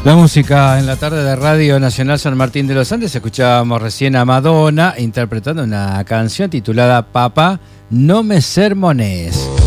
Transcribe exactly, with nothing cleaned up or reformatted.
La música en la tarde de Radio Nacional San Martín de los Andes. Escuchábamos recién a Madonna interpretando una canción titulada Papá, no me sermones.